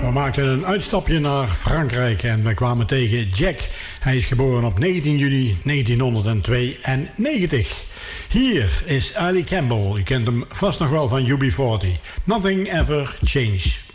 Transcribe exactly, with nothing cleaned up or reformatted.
we maakten een uitstapje naar Frankrijk en we kwamen tegen Jack. Hij is geboren op negentien juni negentienhonderdtweeënnegentig. Hier is Ali Campbell. U kent hem vast nog wel van U B forty. Nothing Ever Changed.